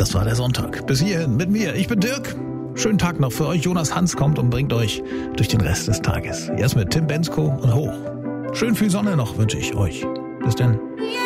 Das war der Sonntag. Bis hierhin mit mir. Ich bin Dirk. Schönen Tag noch für euch. Jonas Hans kommt und bringt euch durch den Rest des Tages. Erst mit Tim Bensko und hoch. Schön viel Sonne noch wünsche ich euch. Bis denn.